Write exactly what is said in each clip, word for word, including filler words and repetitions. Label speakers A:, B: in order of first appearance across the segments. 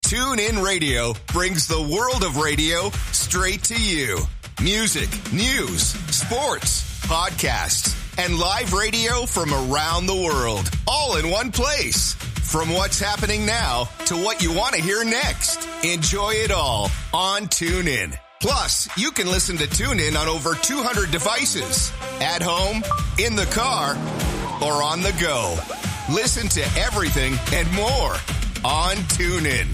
A: TuneIn Radio brings the world of radio straight to you. Music, news, sports, podcasts, and live radio from around the world, all in one place. From what's happening now to what you want to hear next. Enjoy it all on TuneIn. Plus, you can listen to TuneIn on over two hundred devices. At home, in the car, or on the go. Listen to everything and more on TuneIn.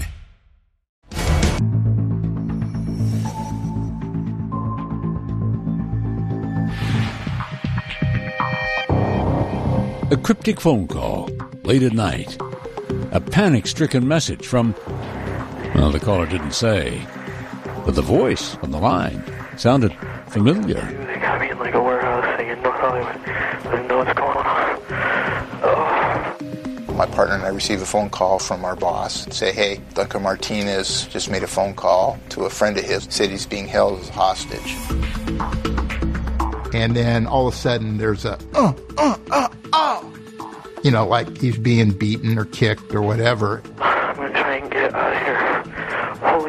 B: A cryptic phone call late at night. A panic-stricken message from, well, the caller didn't say, but the voice on the line sounded familiar.
C: They got me in like a warehouse thing in North Hollywood. I didn't know what's going on. Oh.
D: My partner and I received a phone call from our boss and say, hey, Duncan Martinez just made a phone call to a friend of his, said he's being held as a hostage.
E: And then all of a sudden there's a, uh, uh, uh, uh. You know, like he's being beaten or kicked or whatever.
C: I'm going to try and get out of here. Holy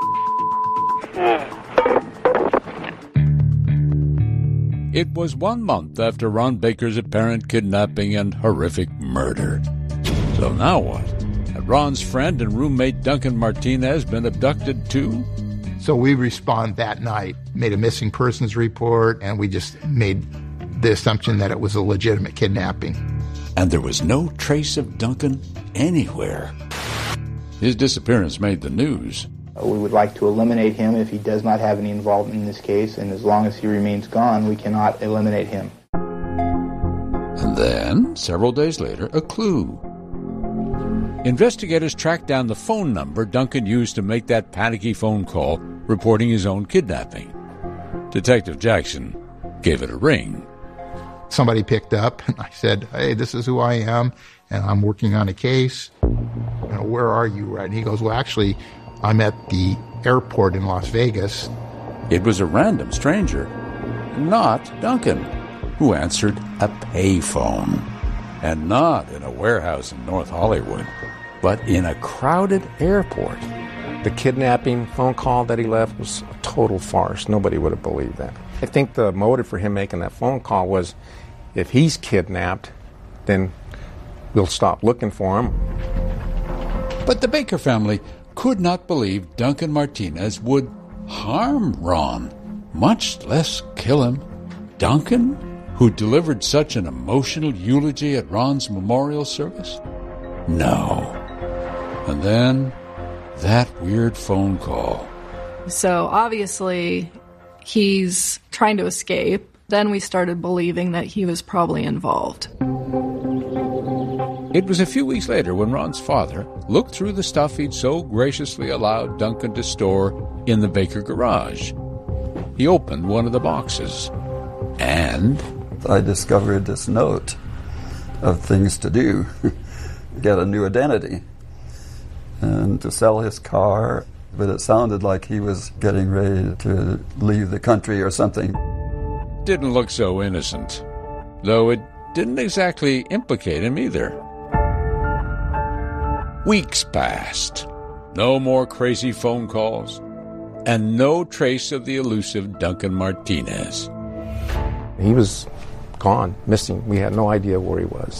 B: It was one month after Ron Baker's apparent kidnapping and horrific murder. So now what? Had Ron's friend and roommate Duncan Martinez been abducted too?
E: So we respond that night, made a missing persons report, and we just made the assumption that it was a legitimate kidnapping.
B: And there was no trace of Duncan anywhere. His disappearance made the news.
F: We would like to eliminate him if he does not have any involvement in this case, and as long as he remains gone, we cannot eliminate him.
B: And then, several days later, a clue. Investigators tracked down the phone number Duncan used to make that panicky phone call reporting his own kidnapping. Detective Jackson gave it a ring.
E: Somebody picked up, and I said, hey, this is who I am, and I'm working on a case. You know, where are you, right? And he goes, well, actually, I'm at the airport in Las Vegas.
B: It was a random stranger, not Duncan, who answered a payphone. And not in a warehouse in North Hollywood, but in a crowded airport.
G: The kidnapping phone call that he left was a total farce. Nobody would have believed that. I think the motive for him making that phone call was, if he's kidnapped, then we'll stop looking for him.
B: But the Baker family could not believe Duncan Martinez would harm Ron, much less kill him. Duncan, who delivered such an emotional eulogy at Ron's memorial service? No. And then, that weird phone call.
H: So obviously, he's trying to escape. Then we started believing that he was probably involved.
B: It was a few weeks later when Ron's father looked through the stuff he'd so graciously allowed Duncan to store in the Baker garage. He opened one of the boxes, and
I: I discovered this note of things to do. Get a new identity and to sell his car, but it sounded like he was getting ready to leave the country or something.
B: Didn't look so innocent, though it didn't exactly implicate him either. Weeks passed. No more crazy phone calls, and no trace of the elusive Duncan Martinez.
G: He was gone, missing. We had no idea where he was.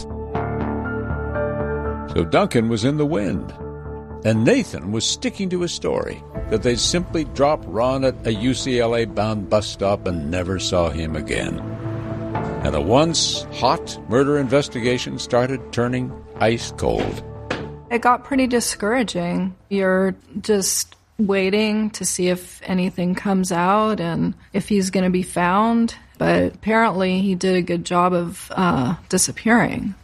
B: So Duncan was in the wind, and Nathan was sticking to his story that they simply dropped Ron at a U C L A-bound bus stop and never saw him again. And the once hot murder investigation started turning ice cold.
H: It got pretty discouraging. You're just waiting to see if anything comes out and if he's going to be found. But apparently he did a good job of uh, disappearing.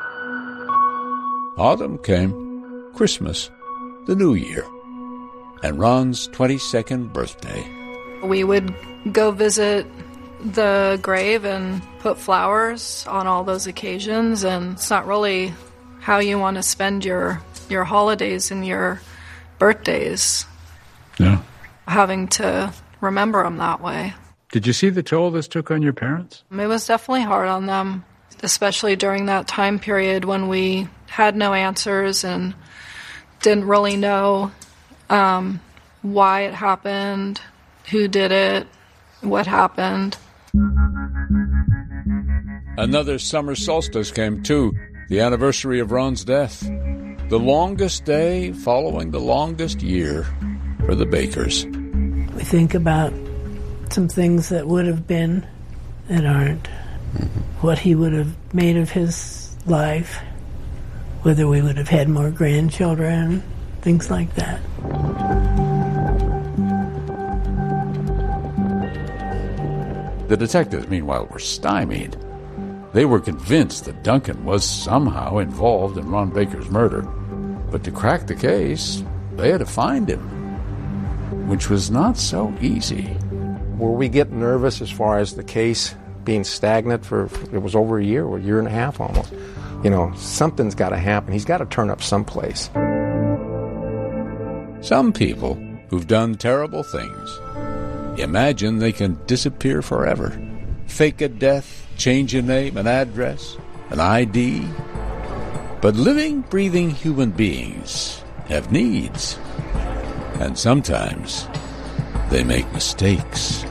B: Autumn came, Christmas, the New Year, and Ron's twenty-second birthday.
H: We would go visit the grave and put flowers on all those occasions, and it's not really how you want to spend your, your holidays and your birthdays.
B: Yeah.
H: Having to remember them that way.
J: Did you see the toll this took on your parents?
H: It was definitely hard on them, especially during that time period when we had no answers and didn't really know um, why it happened, who did it, what happened.
B: Another summer solstice came too, the anniversary of Ron's death. The longest day following the longest year for the Bakers.
K: We think about some things that would have been that aren't. What he would have made of his life, whether we would have had more grandchildren, things like that.
B: The detectives, meanwhile, were stymied. They were convinced that Duncan was somehow involved in Ron Baker's murder. But to crack the case, they had to find him, which was not so easy.
G: Were we getting nervous as far as the case being stagnant for, for it was over a year or a year and a half almost? You know, something's got to happen. He's got to turn up someplace.
B: Some people who've done terrible things imagine they can disappear forever. Fake a death, change a name, an address, an I D. But living, breathing human beings have needs. And sometimes they make mistakes.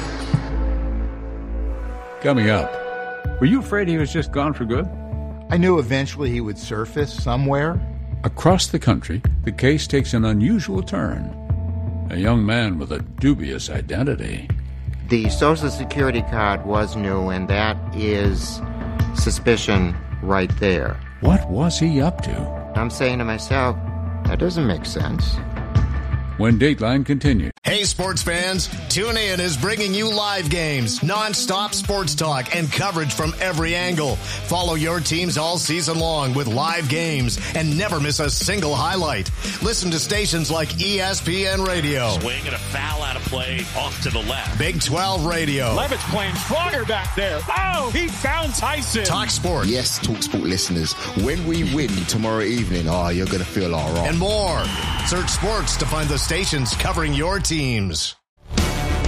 J: Coming up, were you afraid he was just gone for good?
E: I knew eventually he would surface somewhere.
B: Across the country, the case takes an unusual turn. A young man with a dubious identity.
L: The Social Security card was new, and that is suspicion right there.
B: What was he up to?
L: I'm saying to myself, that doesn't make sense.
B: When Dateline continues.
M: Hey, sports fans, TuneIn is bringing you live games, non-stop sports talk, and coverage from every angle. Follow your teams all season long with live games and never miss a single highlight. Listen to stations like E S P N Radio.
N: Swing and a foul out of play off to the left.
M: Big twelve Radio.
O: Levitt's playing stronger back there. Oh, he found Tyson.
M: Talk Sport.
P: Yes, Talk Sport listeners, when we win tomorrow evening, oh, you're going to feel all right.
M: And more. Search sports to find the stations covering your teams.